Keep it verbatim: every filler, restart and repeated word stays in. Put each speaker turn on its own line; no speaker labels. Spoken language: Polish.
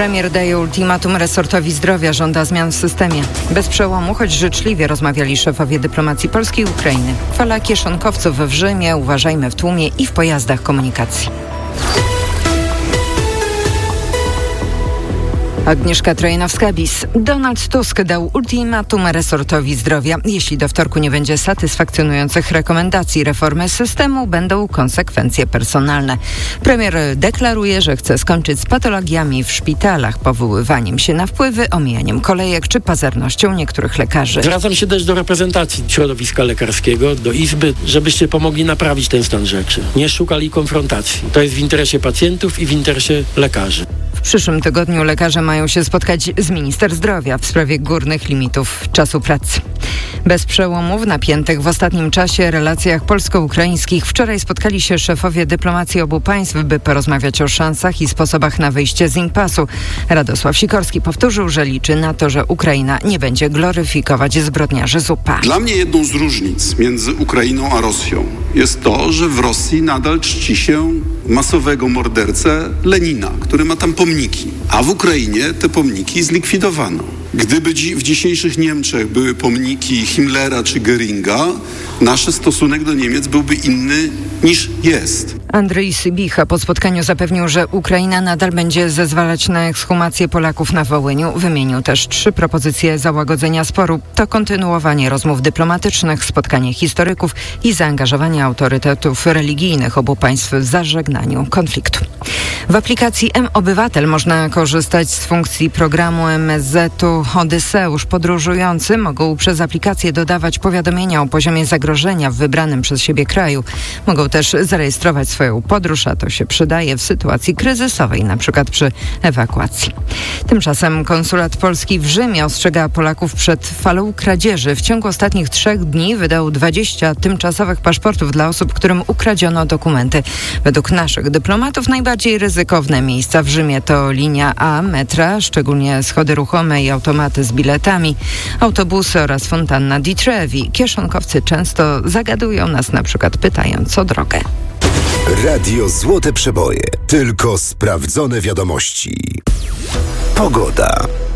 Premier daje ultimatum resortowi zdrowia, żąda zmian w systemie. Bez przełomu, choć życzliwie rozmawiali szefowie dyplomacji Polski i Ukrainy. Fala kieszonkowców w Rzymie, uważajmy w tłumie i w pojazdach komunikacji. Agnieszka Trojanowska-Bis. Donald Tusk dał ultimatum resortowi zdrowia. Jeśli do wtorku nie będzie satysfakcjonujących rekomendacji reformy systemu, będą konsekwencje personalne. Premier deklaruje, że chce skończyć z patologiami w szpitalach, powoływaniem się na wpływy, omijaniem kolejek czy pazernością niektórych lekarzy.
Zwracam się też do reprezentacji środowiska lekarskiego, do Izby, żebyście pomogli naprawić ten stan rzeczy. Nie szukali konfrontacji. To jest w interesie pacjentów i w interesie lekarzy.
W przyszłym tygodniu lekarze mają się spotkać z minister zdrowia w sprawie górnych limitów czasu pracy. Bez przełomów napiętych w ostatnim czasie relacjach polsko-ukraińskich wczoraj spotkali się szefowie dyplomacji obu państw, by porozmawiać o szansach i sposobach na wyjście z impasu. Radosław Sikorski powtórzył, że liczy na to, że Ukraina nie będzie gloryfikować zbrodniarzy z U P A.
Dla mnie jedną z różnic między Ukrainą a Rosją jest to, że w Rosji nadal czci się masowego mordercę Lenina, który ma tam pomniki, a w Ukrainie te pomniki zlikwidowano. Gdyby dzi- w dzisiejszych Niemczech były pomniki Himmlera czy Göringa, nasz stosunek do Niemiec byłby inny niż jest.
Andrzej Sybicha po spotkaniu zapewnił, że Ukraina nadal będzie zezwalać na ekshumację Polaków na Wołyniu. Wymienił też trzy propozycje załagodzenia sporu. To kontynuowanie rozmów dyplomatycznych, spotkanie historyków i zaangażowanie autorytetów religijnych obu państw w zażegnaniu konfliktu. W aplikacji M-Obywatel można korzystać z funkcji programu M S Z-u Odyseusz. Podróżujący mogą przez aplikację dodawać powiadomienia o poziomie zagrożenia w wybranym przez siebie kraju. Mogą też zarejestrować swoją podróż, a to się przydaje w sytuacji kryzysowej, na przykład przy ewakuacji. Tymczasem konsulat polski w Rzymie ostrzega Polaków przed falą kradzieży. W ciągu ostatnich trzech dni wydał dwadzieścia tymczasowych paszportów dla osób, którym ukradziono dokumenty. Według naszych dyplomatów najbardziej ryzykowne miejsca w Rzymie to linia A metra, szczególnie schody ruchome i automaty z biletami, autobusy oraz fontanna di Trevi. Kieszonkowcy często zagadują nas, na przykład pytając o drogę.
Radio Złote Przeboje. Tylko sprawdzone wiadomości. Pogoda.